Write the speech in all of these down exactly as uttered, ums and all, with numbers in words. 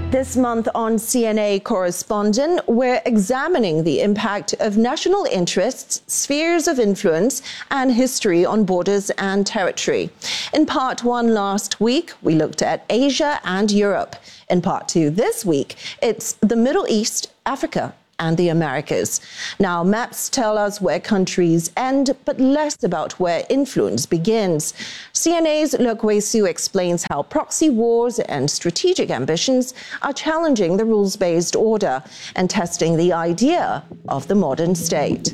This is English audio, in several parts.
This month on C N A Correspondent, we're examining the impact of national interests, spheres of influence, and history on borders and territory. In part one last week, we looked at Asia and Europe. In part two this week, it's the Middle East, Africa, and the Americas. Now, maps tell us where countries end, but less about where influence begins. C N A's Lokwe-Su explains how proxy wars and strategic ambitions are challenging the rules-based order and testing the idea of the modern state.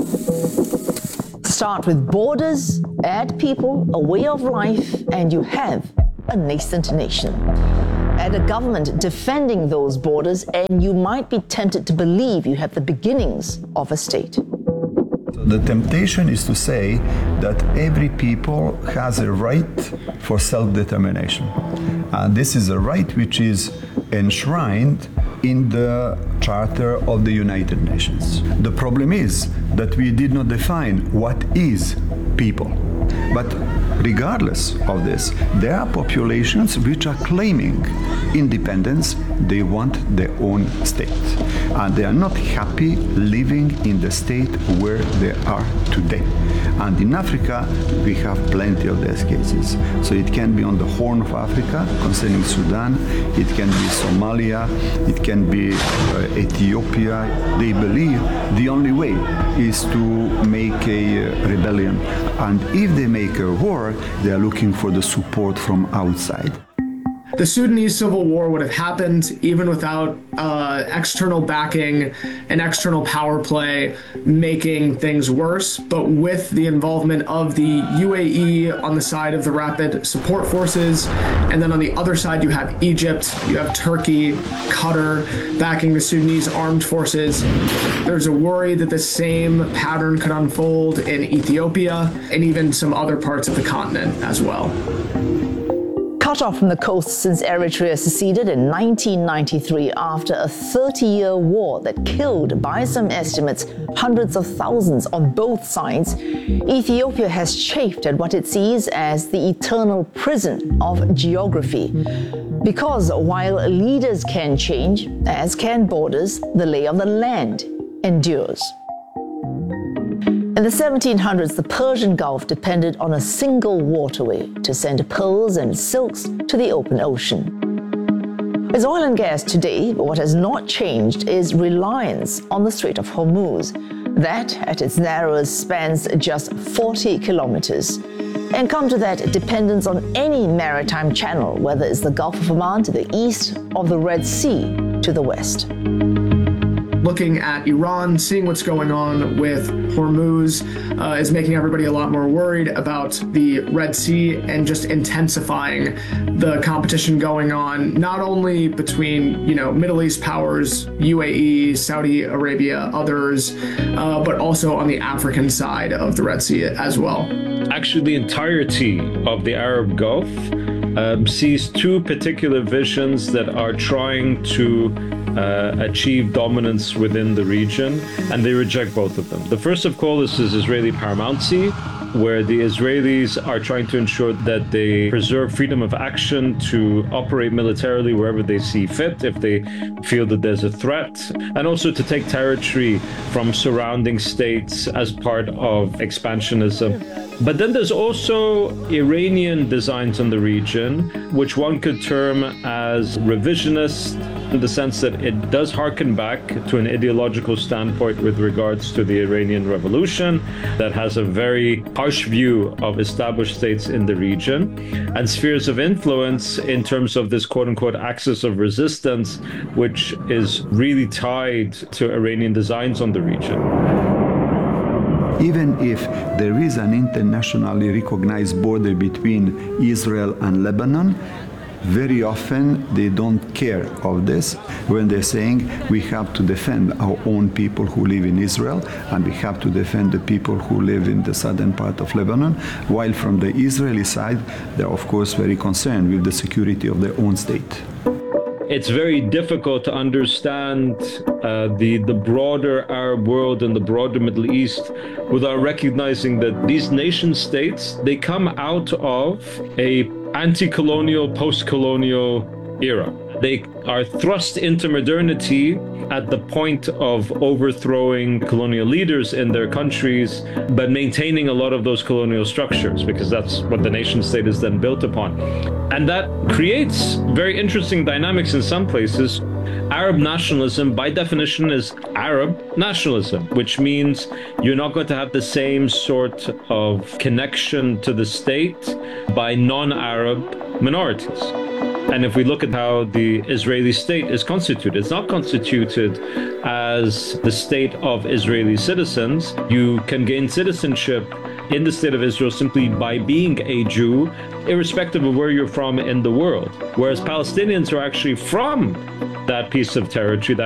Start with borders, add people, a way of life, and you have a nascent nation. Add a government defending those borders, and you might be tempted to believe you have the beginnings of a state. The temptation is to say that every people has a right for self-determination. And this is a right which is enshrined in the Charter of the United Nations. The problem is that we did not define what is people. But regardless of this, there are populations which are claiming independence. They want their own state. And they are not happy living in the state where they are today. And in Africa, we have plenty of these cases. So it can be on the Horn of Africa, concerning Sudan. It can be Somalia. It can be uh, Ethiopia. They believe the only way is to make a uh, rebellion. And if they make a war, they are looking for the support from outside. The Sudanese civil war would have happened even without uh, external backing and external power play making things worse, but with the involvement of the U A E on the side of the Rapid Support Forces, and then on the other side you have Egypt, you have Turkey, Qatar backing the Sudanese armed forces. There's a worry that the same pattern could unfold in Ethiopia and even some other parts of the continent as well. Cut off from the coast since Eritrea seceded in nineteen ninety-three after a thirty-year war that killed, by some estimates, hundreds of thousands on both sides, Ethiopia has chafed at what it sees as the eternal prison of geography. Because while leaders can change, as can borders, the lay of the land endures. In the seventeen hundreds, the Persian Gulf depended on a single waterway to send pearls and silks to the open ocean. As oil and gas today, what has not changed is reliance on the Strait of Hormuz. That, at its narrowest, spans just forty kilometers. And come to that, dependence on any maritime channel, whether it's the Gulf of Oman to the east or the Red Sea to the west. Looking at Iran, seeing what's going on with Hormuz uh, is making everybody a lot more worried about the Red Sea and just intensifying the competition going on, not only between, you know, Middle East powers, U A E, Saudi Arabia, others, uh, but also on the African side of the Red Sea as well. Actually, the entirety of the Arab Gulf um, sees two particular visions that are trying to Uh, achieve dominance within the region, and they reject both of them. The first, of course, is Israeli paramountcy, where the Israelis are trying to ensure that they preserve freedom of action to operate militarily wherever they see fit, if they feel that there's a threat, and also to take territory from surrounding states as part of expansionism. But then there's also Iranian designs on the region, which one could term as revisionist, in the sense that it does harken back to an ideological standpoint with regards to the Iranian Revolution that has a very harsh view of established states in the region, and spheres of influence in terms of this quote-unquote axis of resistance, which is really tied to Iranian designs on the region. Even if there is an internationally recognized border between Israel and Lebanon, very often they don't care of this when they're saying we have to defend our own people who live in Israel and we have to defend the people who live in the southern part of Lebanon, while from the Israeli side, they're of course very concerned with the security of their own state. It's very difficult to understand uh, the, the broader Arab world and the broader Middle East without recognizing that these nation states, they come out of a anti-colonial, post-colonial era. They are thrust into modernity at the point of overthrowing colonial leaders in their countries, but maintaining a lot of those colonial structures, because that's what the nation state is then built upon. And that creates very interesting dynamics in some places. Arab nationalism, by definition, is Arab nationalism, which means you're not going to have the same sort of connection to the state by non-Arab minorities. And if we look at how the Israeli state is constituted, it's not constituted as the state of Israeli citizens. You can gain citizenship in the state of Israel simply by being a Jew, irrespective of where you're from in the world. Whereas Palestinians are actually from that piece of territory, that